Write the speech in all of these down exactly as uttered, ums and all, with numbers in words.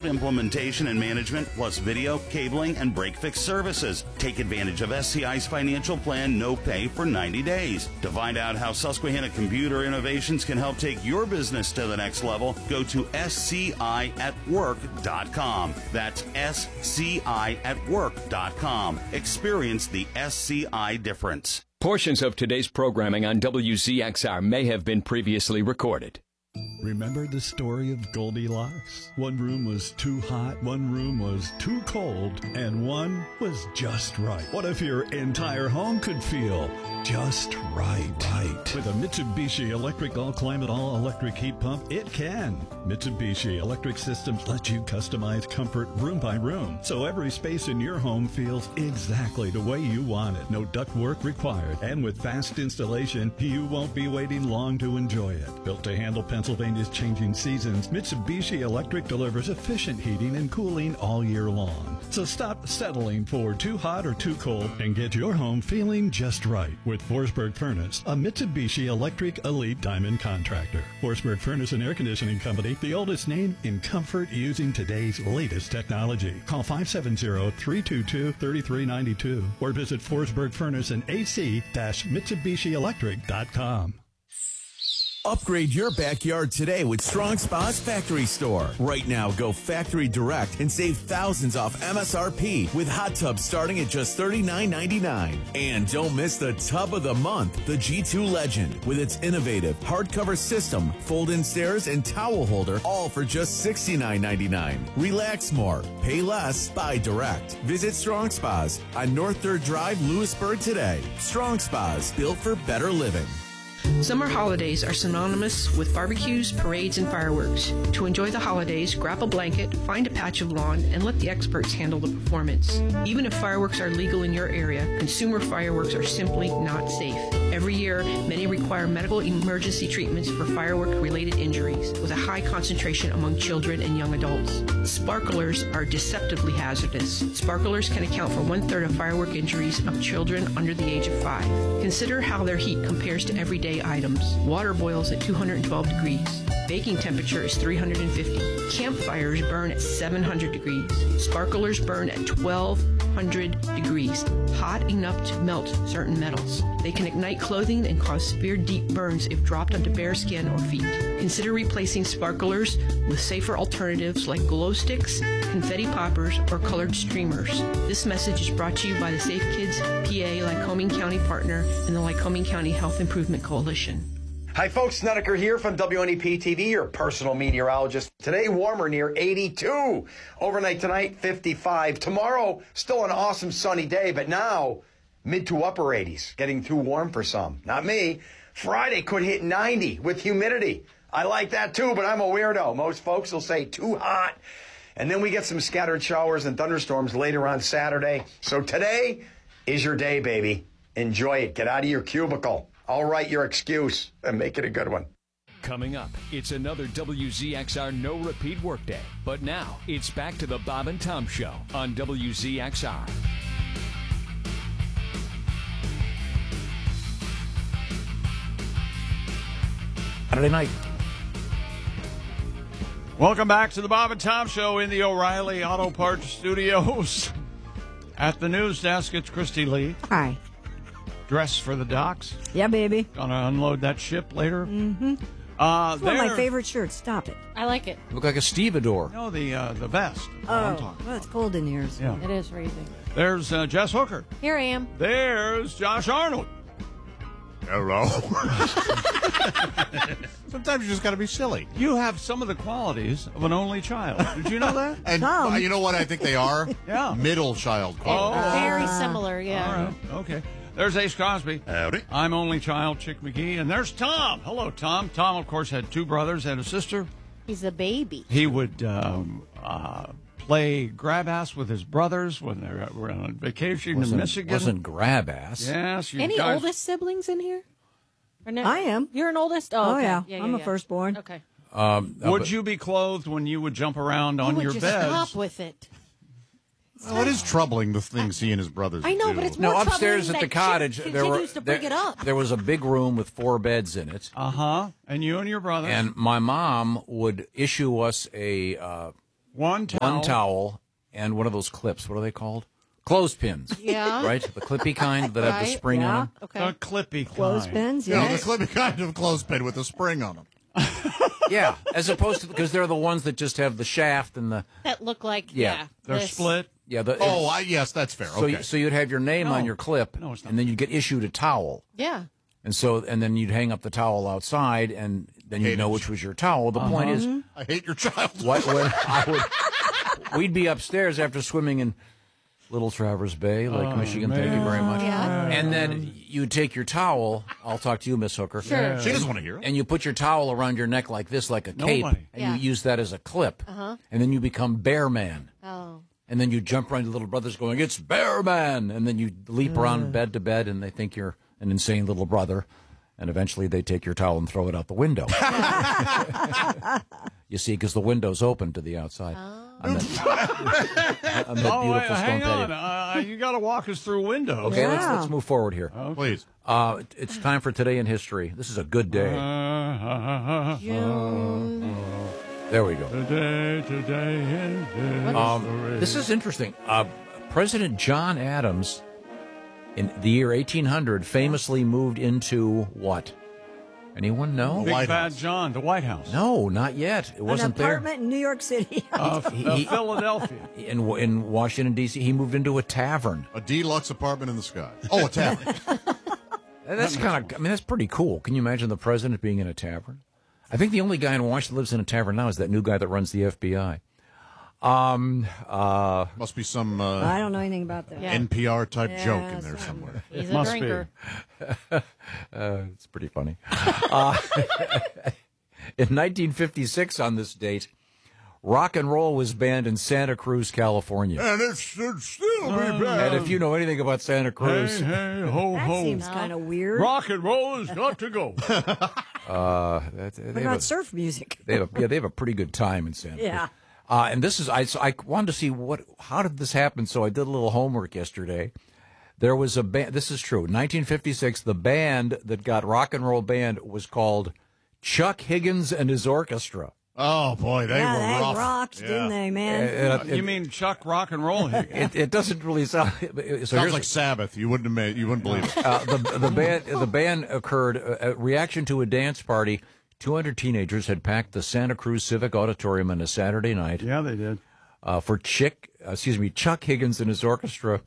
implementation and management, plus video, cabling, and break-fix services. Take advantage of S C I's financial plan, no pay for ninety days. To find out how Susquehanna Computer Innovations can help take your business to the next level, go to S C I at work dot com. That's S C I at work dot com. Experience the S C I difference. Portions of today's programming on W Z X R may have been previously recorded. Remember the story of Goldilocks? One room was too hot, one room was too cold, and one was just right. What if your entire home could feel just right? Right. With a Mitsubishi Electric All-Climate All-Electric Heat Pump, it can. Mitsubishi Electric Systems let you customize comfort room by room, so every space in your home feels exactly the way you want it. No ductwork required. And with fast installation, you won't be waiting long to enjoy it. Built to handle Pennsylvania's changing seasons, Mitsubishi Electric delivers efficient heating and cooling all year long. So stop settling for too hot or too cold and get your home feeling just right with Forsberg Furnace, a Mitsubishi Electric Elite Diamond contractor. Forsberg Furnace and Air Conditioning Company, the oldest name in comfort using today's latest technology. Call five seven zero, three two two, three three nine two or visit Forsberg Furnace and A C Mitsubishi Electric dot com. Upgrade your backyard today with Strong Spa's Factory Store. Right now, go factory direct and save thousands off M S R P with hot tubs starting at just thirty-nine ninety-nine. And don't miss the tub of the month, the G two Legend, with its innovative hardcover system, fold-in stairs, and towel holder, all for just sixty-nine ninety-nine. Relax more, pay less, buy direct. Visit Strong Spas on North third Drive, Lewisburg today. Strong Spas, built for better living. Summer holidays are synonymous with barbecues, parades, and fireworks. To enjoy the holidays, grab a blanket, find a patch of lawn, and let the experts handle the performance. Even if fireworks are legal in your area, consumer fireworks are simply not safe. Every year, many require medical emergency treatments for firework-related injuries, with a high concentration among children and young adults. Sparklers are deceptively hazardous. Sparklers can account for one-third of firework injuries of children under the age of five. Consider how their heat compares to everyday items. Water boils at two hundred twelve degrees. Baking temperature is three hundred fifty. Campfires burn at seven hundred degrees. Sparklers burn at twelve hundred degrees, hot enough to melt certain metals. They can ignite clothing and cause severe deep burns if dropped onto bare skin or feet. Consider replacing sparklers with safer alternatives like glow sticks, confetti poppers, or colored streamers. This message is brought to you by the Safe Kids P A Lycoming County Partner and the Lycoming County Health Improvement Coalition. Hi, folks. Snedeker here from W N E P T V, your personal meteorologist. Today, warmer near eighty-two. Overnight tonight, fifty-five. Tomorrow, still an awesome sunny day, but now mid to upper eighties. Getting too warm for some. Not me. Friday could hit ninety with humidity. I like that too, but I'm a weirdo. Most folks will say too hot. And then we get some scattered showers and thunderstorms later on Saturday. So today is your day, baby. Enjoy it. Get out of your cubicle. I'll write your excuse and make it a good one. Coming up, it's another W Z X R No Repeat Workday. But now, it's back to the Bob and Tom Show on W Z X R. Saturday night. Welcome back to the Bob and Tom Show in the O'Reilly Auto Parts Studios. At the news desk, it's Christy Lee. Hi. Dress for the docks. Yeah, baby. Gonna unload that ship later. Mm-hmm. Uh, it's one of my favorite shirts. Stop it. I like it. You look like a stevedore. No, the uh, the vest. Oh, well, it's cold in here. So. Yeah. It is freezing. There's uh, Jess Hooker. Here I am. There's Josh Arnold. Hello. Sometimes you just got to be silly. You have some of the qualities of an only child. Did you know that? And uh, you know what I think they are? Yeah. Middle child qualities. Oh. Very similar, yeah. All right. Okay. There's Ace Crosby. Howdy. I'm only child, Chick McGee. And there's Tom. Hello, Tom. Tom, of course, had two brothers and a sister. He's a baby. He would um, uh, play grab ass with his brothers when they were on vacation wasn't, in Michigan. Wasn't grab ass. Yes. You Any guys... oldest siblings in here? Or no? I am. You're an oldest? Oh, Oh, okay. yeah. yeah, yeah I'm yeah. a firstborn. Okay. Um, uh, would but, you be clothed when you would jump around on you would your just beds? stop with it. Well, it is troubling, the things he and his brothers I know, do. but it's more no, upstairs troubling at the that cottage, Chip there were continues to bring there, it up. there was a big room with four beds in it. Uh huh. And you and your brother. And my mom would issue us a uh, One towel. one towel, and one of those clips. What are they called? Clothespins. Yeah. Right? The clippy kind that have the Right, spring yeah. on them. Okay. The clippy kind. Clothespins, You know, yes. the clippy kind of clothespin with a spring on them. Yeah, as opposed to, because they're the ones that just have the shaft and the, That look like, Yeah. yeah. They're this. split. yeah. The, Oh, I, yes, that's fair. so, Okay. you, so you'd have your name No. on your clip, No, it's not. and then you'd get issued a towel. Yeah. And so, and then you'd hang up the towel outside, and then you'd Hate know it. which was your towel. The point is, I hate your child. what when I would, we'd be upstairs after swimming in Little Traverse Bay, Lake Michigan. Thank you very much. Yeah. And then you take your towel. I'll talk to you, Miss Hooker. Sure. She doesn't want to hear it. And you put your towel around your neck like this, like a cape, Nobody. and Yeah. you use that as a clip. Uh-huh. And then you become Bear Man. Oh. And then you jump around your little brothers going, "It's Bear Man!" And then you leap around bed to bed, and they think you're an insane little brother. And eventually they take your towel and throw it out the window. You see, because the window's open to the outside. On that, on that Oh, wait, beautiful stone hang patio. on. Uh, you got to walk us through windows. Okay, let's, Yeah. let's move forward here. Please. Uh, it- it's time for Today in History. This is a good day. Uh, There we go. today, today, in history. Um, this is interesting. Uh, President John Adams, in the year eighteen hundred, famously moved into what? Anyone know? Big White Bad House. John, the White House. No, not yet. It An wasn't there. apartment in New York City. Uh, uh, He- Philadelphia. In in Washington D C, he moved into a tavern. A deluxe apartment in the sky. Oh, a tavern. That's kind of. I mean, that's pretty cool. Can you imagine the president being in a tavern? I think the only guy in Washington lives in a tavern now is that new guy that runs the F B I. Um. Uh. Must be some uh, I don't know anything about that. Yeah. N P R type Yeah, joke in that's there right. somewhere. He's a Must drinker. Uh, it's pretty funny. Uh, in nineteen fifty-six, on this date, rock and roll was banned in Santa Cruz, California. And it should still be bad. And if you know anything about Santa Cruz, Hey, hey, ho, That ho. seems kind of weird. Rock and roll has got to go. uh, that's, they, What have about a, surf music? they have a, yeah, they have a pretty good time in Santa Cruz. Yeah. Uh, and this is I, so I wanted to see what how did this happen, so I did a little homework yesterday. There was a band. This is true. nineteen fifty-six, the band that got rock and roll banned was called Chuck Higgins and his Orchestra. Oh, boy, they yeah, were they rough. rocked, Yeah. didn't they, man? Uh, You it, mean Chuck Rock and Roll here? it, it doesn't really sound. So Sounds here's like Sabbath. You wouldn't have made, you wouldn't believe it. uh, the the ban the ban occurred a reaction to a dance party. Two hundred teenagers had packed the Santa Cruz Civic Auditorium on a Saturday night. Yeah, they did. Uh, for Chick, uh, excuse me, Chuck Higgins and his orchestra.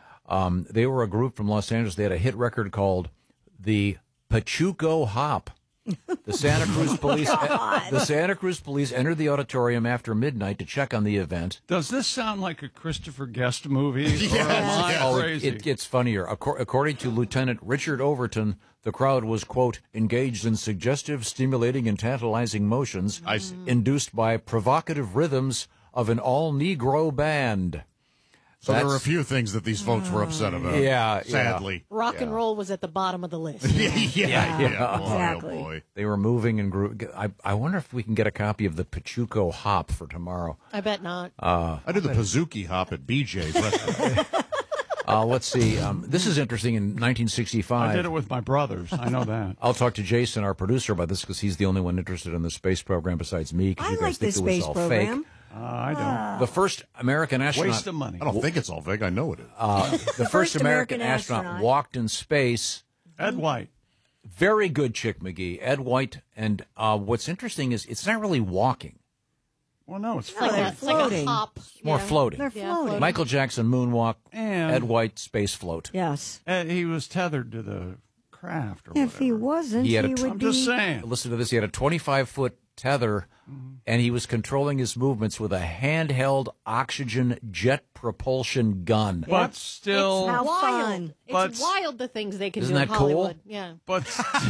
Um, they were a group from Los Angeles. They had a hit record called the Pachuco Hop. The Santa Cruz police, the Santa Cruz police entered the auditorium after midnight to check on the event. Does this sound like a Christopher Guest movie? Yes, or am I yes. Oh, it, crazy? it gets funnier. Accor- According to Lieutenant Richard Overton, the crowd was, quote, engaged in suggestive, stimulating, and tantalizing motions I see. induced by provocative rhythms of an all-Negro band. So there That's- were a few things that these folks were upset about. Yeah, yeah. Sadly. Rock and roll was at the bottom of the list. Yeah, yeah, yeah. Boy, Exactly. oh, boy. They were moving and group. I, I wonder if we can get a copy of the Pachuco Hop for tomorrow. I bet not. Uh, I did the Pazuki hop at B J's restaurant. uh, let's see. Um, this is interesting. In nineteen sixty-five, I did it with my brothers. I know that. I'll talk to Jason, our producer, about this because he's the only one interested in the space program besides me. Because I you guys like think this it was space all program. fake. Uh, I don't. The first American astronaut. Waste of money. I don't think it's all vague. I know it is. Uh, the first, first American, American astronaut, astronaut. walked in space. Ed White. Very good, Chick McGee, Ed White. And uh, what's interesting is it's not really walking; Well, no, it's It's like, they're a, it's like a floating. hop. it's more yeah. floating. They're Yeah, floating. Michael Jackson moonwalk, And- Ed White space float. Yes. Uh, he was tethered to the craft or If he whatever. wasn't, He he, had a- would I'm be. just saying. Listen to this: he had a twenty-five foot tether, and he was controlling his movements with a handheld oxygen jet propulsion gun. But still, How wild. fun. But- It's wild the things they can Isn't do in that cool? Hollywood. Yeah. but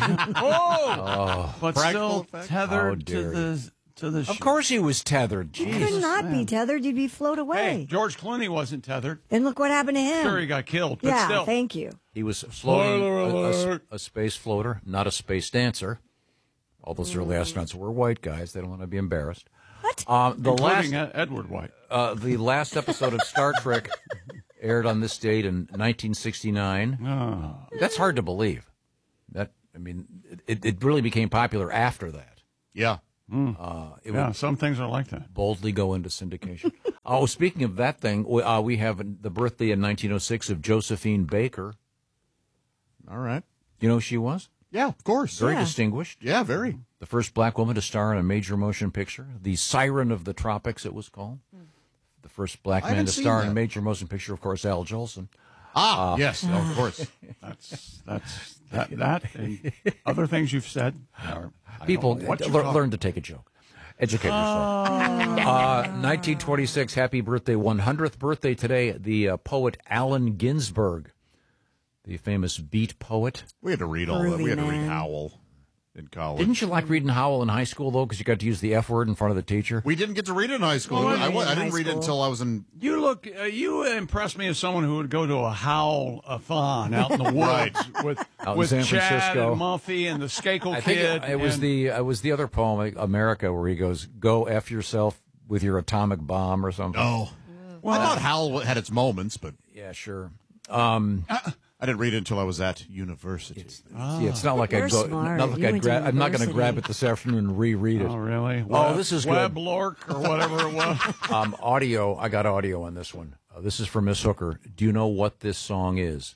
oh, but Practical still effect? How tethered to dare the to the. Of ship. course, he was tethered. You Jeez. could not be tethered. You'd be float away. Hey, George Clooney wasn't tethered. And look what happened to him. Sure, he got killed, but yeah, still. thank you. He was floating Spoiler a, a- alert. a space floater, not a space dancer. All those early astronauts were white guys. They don't want to be embarrassed. What? Um, the last, Including Ed- Edward White. uh, the last episode of Star Trek aired on this date in nineteen sixty-nine. Oh. That's hard to believe. That I mean, it, it really became popular after that. Yeah. Mm. Uh, it yeah, would some things are like that. boldly go into syndication. Oh, speaking of that thing, we- uh, we have the birthday in nineteen oh six of Josephine Baker. All right. You know who she was? Yeah, of course. Very Yeah. distinguished. Yeah, very. The first black woman to star in a major motion picture. The Siren of the Tropics, it was called. The first black I man haven't to seen star in a that. major motion picture, of course, Al Jolson. Ah, Uh, yes, of course. That's that's that, that and other things you've said. Are, I People don't know what lear- you're talking- learn to take a joke. Educate yourself. Uh, nineteen twenty-six, happy birthday, one hundredth birthday today, the uh, poet Allen Ginsberg, the famous beat poet. We had to read all that. We had to read Howl in college. Didn't you like reading Howl in high school, though, because you got to use the F word in front of the teacher? We didn't get to read it in high school. Well, I, wa- I in didn't high read it school. until I was in. You look. Uh, you impress me as someone who would go to a howl-a-thon out in the Right. woods with Out in with San Chad Francisco. and Muffy and the Skakel I think Kid. it, it was and- the it was the other poem, like, America, where he goes, "Go F yourself with your atomic bomb" or something. Oh, well, I thought Howl had its moments, but yeah, sure. Um, I didn't read it until I was at university. Yeah, it's not like You're I go. smart. Not like You I went to grab. I'm not going to university. grab it this afternoon and reread it. Oh, really? Oh, Web- this is Web good. Lork or whatever it was. Um, audio. I got audio on this one. Uh, this is for Miss Hooker. Do you know what this song is?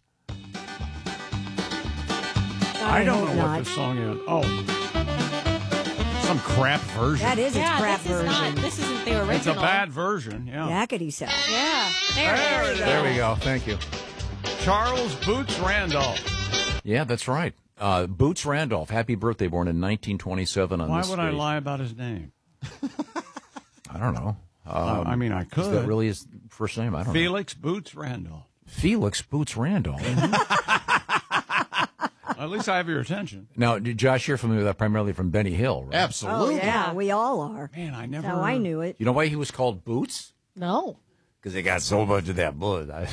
I don't hope know what not. this song is. Oh, Some crap version. That is yeah, a crap this is version. not. This isn't the original. it's a bad version. Yeah. Yakety sack. Yeah. There, there, we go. There we go. Thank you. Charles Boots Randolph. Yeah, that's right. Uh, Boots Randolph. Happy birthday, born in nineteen twenty-seven on Why this would I date. lie about his name? I don't know. Uh, Um, I mean, I is could. that really his first name? I don't know. Felix Boots Randolph. Felix Boots Randolph. At least I have your attention. Now, Josh, you're familiar with that primarily from Benny Hill, right? Oh, Absolutely. yeah, we all are. Man, I never. That's how I knew it. You know why he was called Boots? No. Because they got so much of that blood. I,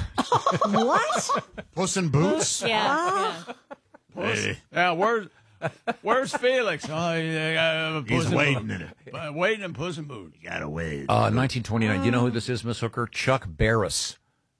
What? Puss in Boots. Yeah. yeah. Puss. Yeah, where's where's Felix? Oh, yeah, uh, He's Puss in waiting Boots. in it. Uh, waiting in Puss in Boots. You gotta wait. uh, nineteen twenty-nine. Do you know who this is, Miss Hooker? Chuck Barris.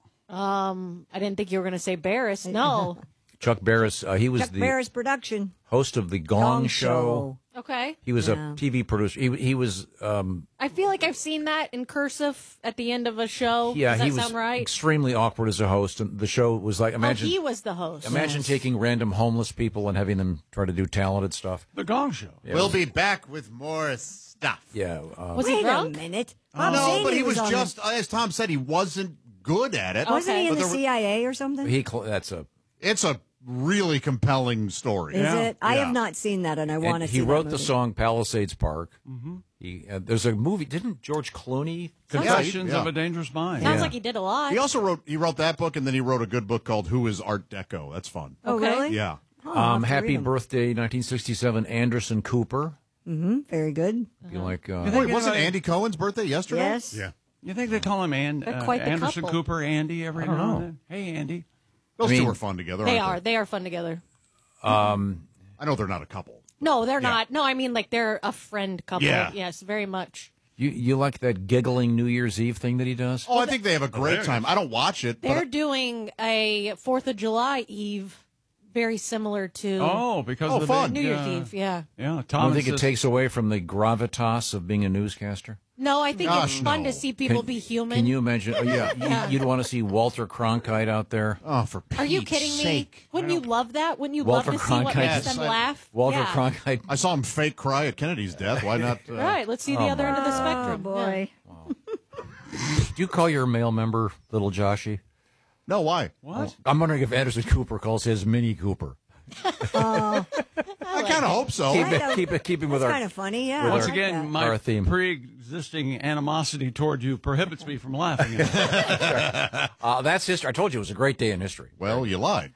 Um, I didn't think you were going to say Barris. No. Chuck Barris. Uh, he was Chuck the Barris production. host of the Gong, Gong Show. Show. Okay. He was Yeah. a T V producer. He, he was. Um, I feel like I've seen that in cursive at the end of a show. yeah, Does that he was sound right? extremely awkward as a host, and the show was like imagine. Oh, he was the host. Imagine taking random homeless people and having them try to do talented stuff. The Gong Show. Yeah, We'll be back with more stuff. Yeah. Uh, Was he Wait a drunk? minute. Bob No, Zany but he was on just, as Tom said, he wasn't good at it. the- Wasn't he in But the there were- C I A or something? he. cl- That's a. It's a really compelling story. Is Yeah. it? I Yeah. have not seen that, and I want And to he see wrote that the movie. song Palisades Park. Mm-hmm. He uh, there's a movie. Didn't George Clooney? Confessions Yeah. of a Dangerous Mind. Sounds Yeah. like he did a lot. He also wrote he wrote that book, and then he wrote a good book called Who is Art Deco. That's fun. Oh, Okay. really? Yeah. Oh, I'll Um, have to happy read 'em. birthday, nineteen sixty-seven, Anderson Cooper. Mm-hmm. Very good. You like? Uh, think Wait, it's wasn't like- Andy Cohen's birthday yesterday? Yes. Yeah. You think they call him and, They're uh, quite the Anderson couple. Cooper, Andy every I don't now know. and then? Hey, Andy. Those I mean, two are fun together. They aren't are. They are fun together. um, I know they're not a couple. No, they're Yeah. not. No, I mean like they're a friend couple. Yeah. Yes, very much. you you like that giggling New Year's Eve thing that he does? Oh, I think they have a great time. I don't watch it, They're but doing a Fourth of July Eve, very similar to Oh, because Oh, of the fun. big, New Year's uh, Eve. Yeah. Yeah, I Tom. don't think it insists- takes away from the gravitas of being a newscaster. No, I think Gosh, it's fun no. to see people Can- be human. Can you imagine? Oh, yeah, Yeah. You, you'd want to see Walter Cronkite out there. oh, for Pete's Are you kidding me? sake. Wouldn't you love that? Wouldn't you Walter love to see what Cronkite. makes Yes, them I- laugh? Walter yeah. Cronkite. I saw him fake cry at Kennedy's death. Why not? Uh, Right. Let's see the Oh, other end of the Oh, spectrum. boy. Do you call your male member Little Joshy? No, why? What? I'm wondering if Anderson Cooper calls his Mini Cooper. Oh, I kind of hope so. Keep I it, don't- keep it, keep him with that's our. kind of funny. Yeah. with Once I like again, that. my Our theme. pre-existing animosity toward you prohibits me from laughing. At it. Uh, that's history. I told you it was a great day in history. Well, you lied.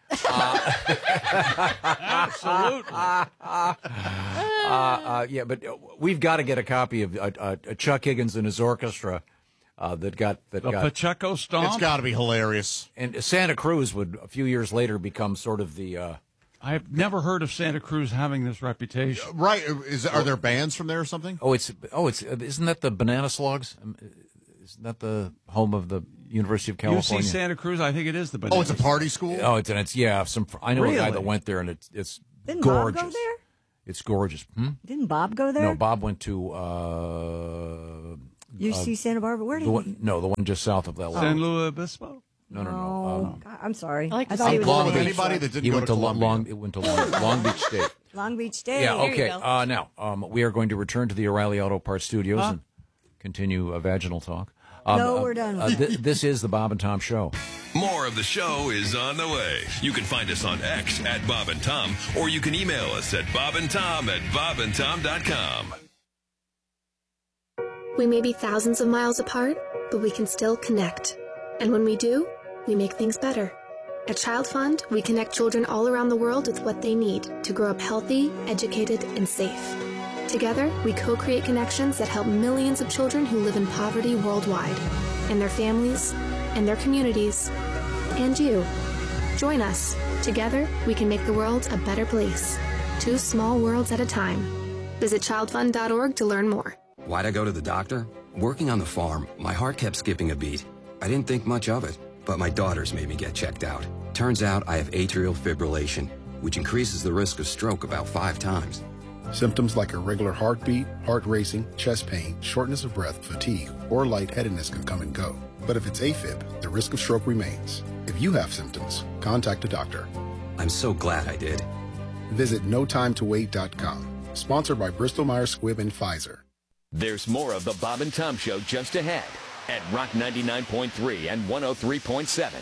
Absolutely. Uh, uh, yeah, but uh, we've got to get a copy of uh, uh, Chuck Higgins and his orchestra uh, that got that The got. Pacheco Stomp. It's got to be hilarious. And Santa Cruz would a few years later become sort of the. Uh, I've never heard of Santa Cruz having this reputation. Right? Is are there bands from there or something? oh, it's oh, it's isn't that the Banana Slugs? Um, Isn't that the home of the University of You California? see Santa Cruz, I think it is the. Oh, it's a party school. Oh, it's and it's yeah. Some I know a guy Really? that went there, and it's it's Didn't Bob gorgeous. go there? It's gorgeous. Hmm? Didn't Bob go there? No, Bob went to uh, U C uh, Santa Barbara. Where did the he? one, no, the one just south of that. San Luis Obispo? No, no, no. Oh, Um, God, I'm sorry. I like to thought he see was Long on the Beach. beach. Anybody that didn't he go went to to Lo- Columbia. Long. It went to Long, Long Beach State. Long Beach State. Yeah. There you Okay. go. Uh, now um, we are going to return to the O'Reilly Auto Parts Studios Huh? and continue a vaginal talk. Um, No, uh, we're done. Uh, th- this is the Bob and Tom Show. More of the show is on the way. You can find us on X at Bob and Tom, or you can email us at bobandtom at bobandtom dot com. We may be thousands of miles apart, but we can still connect. And when we do, we make things better. At Child Fund, we connect children all around the world with what they need to grow up healthy, educated, and safe. Together, we co-create connections that help millions of children who live in poverty worldwide, and their families, and their communities, and you. Join us. Together, we can make the world a better place. Two small worlds at a time. Visit child fund dot org to learn more. Why'd I go to the doctor? Working on the farm, my heart kept skipping a beat. I didn't think much of it, but my daughters made me get checked out. Turns out I have atrial fibrillation, which increases the risk of stroke about five times. Symptoms like irregular heartbeat, heart racing, chest pain, shortness of breath, fatigue, or lightheadedness can come and go. But if it's AFib, the risk of stroke remains. If you have symptoms, contact a doctor. I'm so glad I did. Visit no time to wait dot com. Sponsored by Bristol Myers Squibb and Pfizer. There's more of the Bob and Tom Show just ahead at Rock ninety-nine point three and one oh three point seven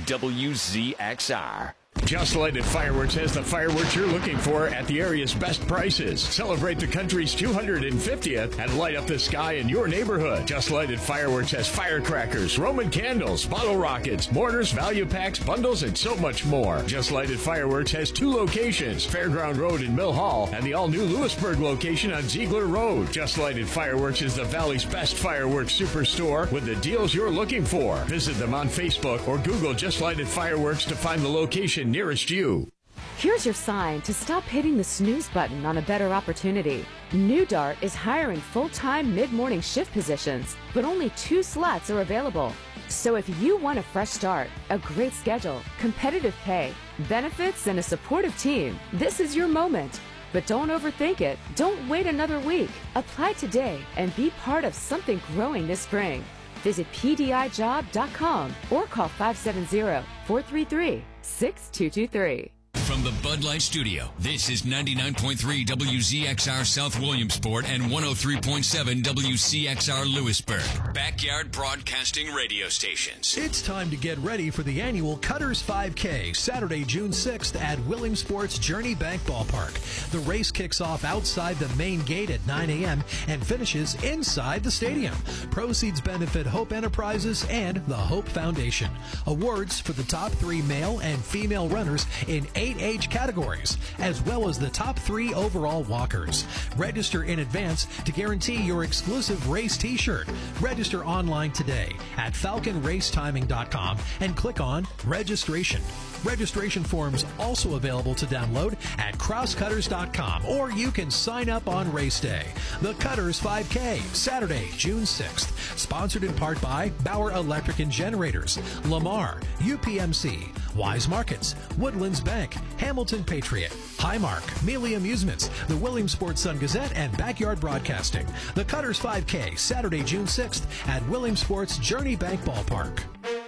W Z X R. Just Lighted Fireworks has the fireworks you're looking for at the area's best prices. Celebrate the country's two hundred fiftieth and light up the sky in your neighborhood. Just Lighted Fireworks has firecrackers, Roman candles, bottle rockets, mortars, value packs, bundles, and so much more. Just Lighted Fireworks has two locations, Fairground Road in Mill Hall and the all-new Lewisburg location on Ziegler Road. Just Lighted Fireworks is the Valley's best fireworks superstore with the deals you're looking for. Visit them on Facebook or Google Just Lighted Fireworks to find the location nearest you. Here's your sign to stop hitting the snooze button on a better opportunity. New Dart is hiring full-time mid-morning shift positions, but only two slots are available. So if you want a fresh start, a great schedule, competitive pay, benefits, and a supportive team, this is your moment. But don't overthink it. Don't wait another week. Apply today and be part of something growing this spring. Visit P D I job dot com or call five seven zero, four three three, six two two three. From the Bud Light Studio, this is ninety-nine point three W Z X R South Williamsport and one oh three point seven W C X R Lewisburg. Backyard Broadcasting Radio Stations. It's time to get ready for the annual Cutters five K, Saturday, June sixth at Williamsport's Journey Bank Ballpark. The race kicks off outside the main gate at nine a.m. and finishes inside the stadium. Proceeds benefit Hope Enterprises and the Hope Foundation. Awards for the top three male and female runners in eight age categories, as well as the top three overall walkers. Register in advance to guarantee your exclusive race t-shirt. Register online today at falcon race timing dot com and click on registration. Registration forms also available to download at crosscutters dot com, or you can sign up on race day. The Cutters five K, Saturday, June sixth. Sponsored in part by Bauer Electric and Generators, Lamar, U P M C, Wise Markets, Woodlands Bank, Hamilton Patriot, Highmark, Mealy Amusements, the Williamsport Sun Gazette, and Backyard Broadcasting. The Cutters five K, Saturday, June sixth at Williamsport's Journey Bank Ballpark.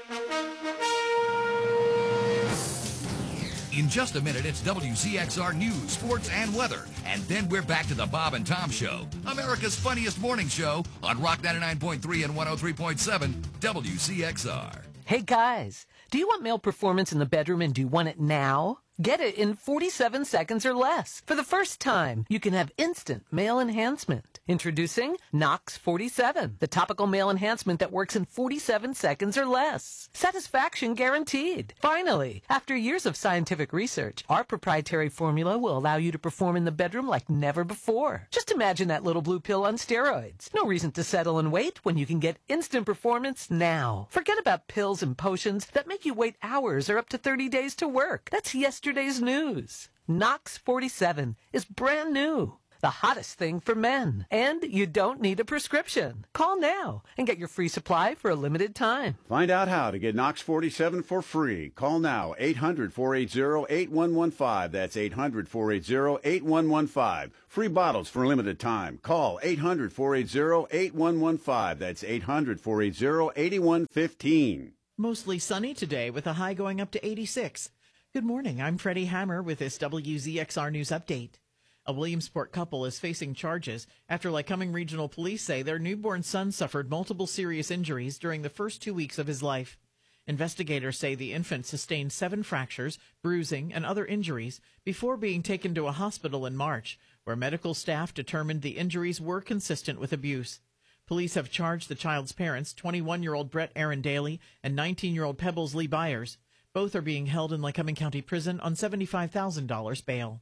In just a minute, it's W Z X R News, Sports, and Weather. And then we're back to the Bob and Tom Show, America's funniest morning show on Rock ninety-nine point three and one oh three point seven W Z X R. Hey guys, do you want male performance in the bedroom and do you want it now? Get it in forty-seven seconds or less. For the first time, you can have instant male enhancement. Introducing Nox forty-seven, the topical male enhancement that works in forty-seven seconds or less. Satisfaction guaranteed. Finally, after years of scientific research, our proprietary formula will allow you to perform in the bedroom like never before. Just imagine that little blue pill on steroids. No reason to settle and wait when you can get instant performance now. Forget about pills and potions that make you wait hours or up to thirty days to work. That's yesterday's news. Nox forty-seven is brand new. the hottest thing for men. And you don't need a prescription. Call now and get your free supply for a limited time. Find out how to get Knox forty-seven for free. Call now, eight hundred, four eight zero, eight one one five. That's eight hundred, four eight zero, eight one one five. Free bottles for a limited time. Call eight hundred, four eight zero, eight one one five. That's eight hundred, four eight zero, eight one one five. Mostly sunny today with a high going up to eighty-six. Good morning. I'm Freddie Hammer with this W Z X R News Update. A Williamsport couple is facing charges after Lycoming Regional Police say their newborn son suffered multiple serious injuries during the first two weeks of his life. Investigators say the infant sustained seven fractures, bruising, and other injuries before being taken to a hospital in March, where medical staff determined the injuries were consistent with abuse. Police have charged the child's parents, twenty-one-year-old Brett Aaron Daly and nineteen-year-old Pebbles Lee Byers. Both are being held in Lycoming County Prison on seventy-five thousand dollars bail.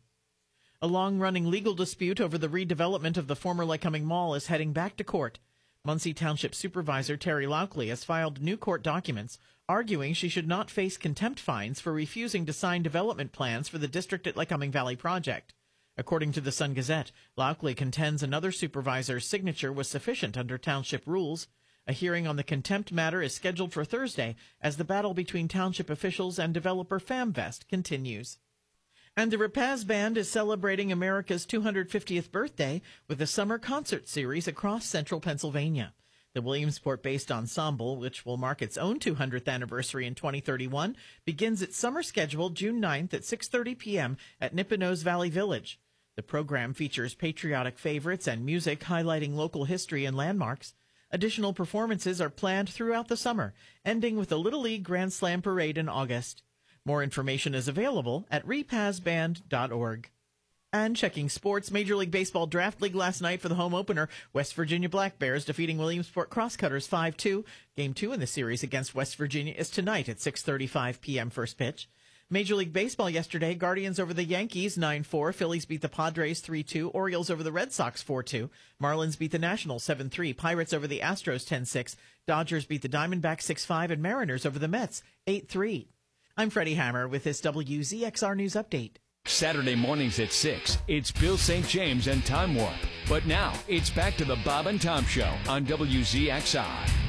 A long-running legal dispute over the redevelopment of the former Lycoming Mall is heading back to court. Muncie Township Supervisor Terry Lauckley has filed new court documents arguing she should not face contempt fines for refusing to sign development plans for the District at Lycoming Valley project. According to the Sun-Gazette, Lauckley contends another supervisor's signature was sufficient under township rules. A hearing on the contempt matter is scheduled for Thursday as the battle between township officials and developer FamVest continues. And the Rapaz Band is celebrating America's two hundred fiftieth birthday with a summer concert series across central Pennsylvania. The Williamsport-based ensemble, which will mark its own two hundredth anniversary in twenty thirty-one, begins its summer schedule June ninth at six thirty p.m. at Nippenose Valley Village. The program features patriotic favorites and music highlighting local history and landmarks. Additional performances are planned throughout the summer, ending with a Little League Grand Slam parade in August. More information is available at repaz band dot org. And checking sports, Major League Baseball Draft League last night for the home opener, West Virginia Black Bears defeating Williamsport Crosscutters five two. Game two in the series against West Virginia is tonight at six thirty-five p.m. first pitch. Major League Baseball yesterday, Guardians over the Yankees nine four, Phillies beat the Padres three two, Orioles over the Red Sox four two, Marlins beat the Nationals seven three, Pirates over the Astros ten six, Dodgers beat the Diamondbacks six five, and Mariners over the Mets eight three. I'm Freddie Hammer with this W Z X R News Update. Saturday mornings at six, it's Bill Saint James and Time Warp. But now, it's back to the Bob and Tom Show on W Z X R.